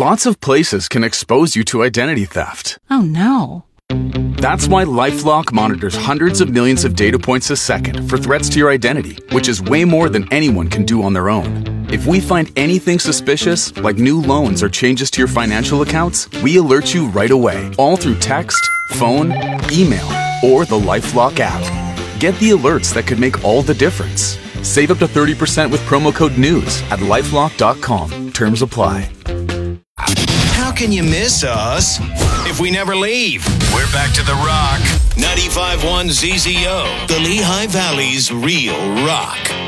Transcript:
lots of places can expose you to identity theft. Oh no. That's why LifeLock monitors hundreds of millions of data points a second for threats to your identity, which is way more than anyone can do on their own. If we find anything suspicious, like new loans or changes to your financial accounts, we alert you right away, all through text, phone, email, or the LifeLock app. Get the alerts that could make all the difference. Save up to 30% with promo code NEWS at lifelock.com. Terms apply. How can you miss us if we never leave? We're back to The Rock. 95.1 ZZO, the Lehigh Valley's real rock.